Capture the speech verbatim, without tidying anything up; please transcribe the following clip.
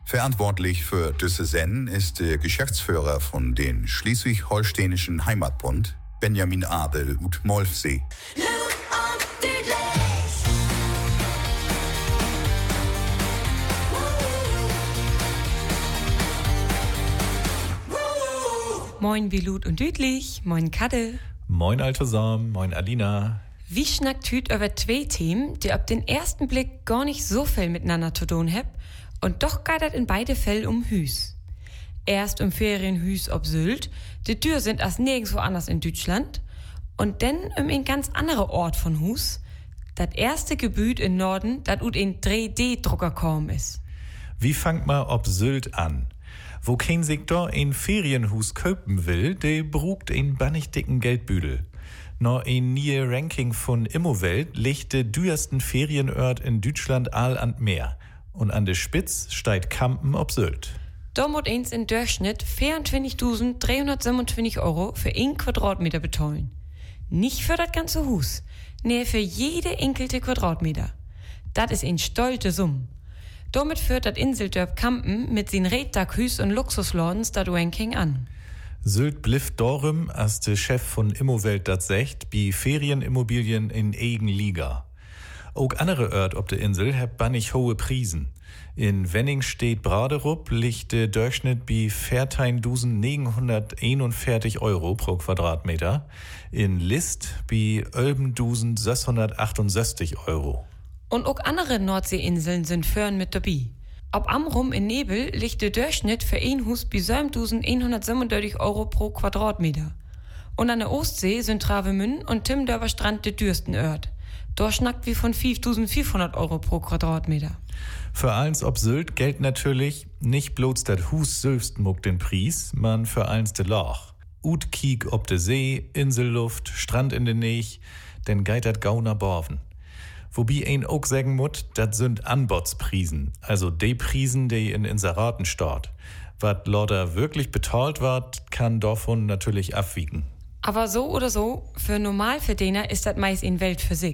Verantwortlich für Düsseldorf ist der Geschäftsführer von den Schleswig-Holsteinischen Heimatbund, Benjamin Abel ut Molfsee. Moin Bilut und Düdlich, moin Kadde. Moin Alte Sam, moin Alina. Wie schnackt hüt über zwei Themen, die auf den ersten Blick gar nicht so viel miteinander zu tun hab, und doch geht es in beide Fälle um Hüs. Erst um Ferienhüs ob Sylt, die Tür sind als nirgendwo anders in Deutschland, und dann um ein ganz anderer Ort von Hus, das erste Gebüt in Norden, das ut in drei D-Drucker kaum ist. Wie fangt ma ob Sylt an? Wo kein sich da ein Ferienhus köpen will, der brugt ein bannig dicken Geldbüdel. No ein nie Ranking von Immowelt legt de dürsten Ferienort in Deutschland all an Meer. Und an der Spitz steigt Kampen ob Sylt. Da muss eins in Durchschnitt vierundzwanzigtausenddreihundertsiebenundzwanzig Euro für ein Quadratmeter betollen. Nicht für das ganze Hus, nee, für jede enkelte Quadratmeter. Das ist ein stolte Summ. Damit führt das Inseldörp Kampen mit sin Reddachhüs und Luxuslordens das Ranking an. Sylt blifft darum, als der Chef von Immowelt dat secht, bi Ferienimmobilien in eigen Liga. Auch andere Ort ob der Insel hab bannig hohe Priesen. In Wenning steht Braderup liegt der Durchschnitt bi vierzehntausendneunhunderteinundvierzig Euro pro Quadratmeter. In List bi elfentausendsechshundertachtundsechzig Euro. Und auch andere Nordseeinseln sind Föhren mit dabei. Ob Amrum in Nebel liegt der Durchschnitt für ein Hus bi siebentausendeinhundertsiebenunddreißig Euro pro Quadratmeter. Und an der Ostsee sind Travemünde und Timdörfer Strand der dürsten Ort. Da schnackt wie von fünftausendfünfhundert Euro pro Quadratmeter. Für eins ob Sylt gilt natürlich nicht bloß dat Hus selbst muckt den Preis, man für eins de Loch. Ut kiek ob de See, Inselluft, Strand in de Näch, denn geit dat Gauner Borven. Wobei ein auch sagen muss, dat sind Anbotspriesen, also de Priesen, die in Inseraten start. Wat lauter wirklich betalt wird, kann davon natürlich abwiegen. Aber so oder so, für Normalverdiener ist das meist in Welt für sich.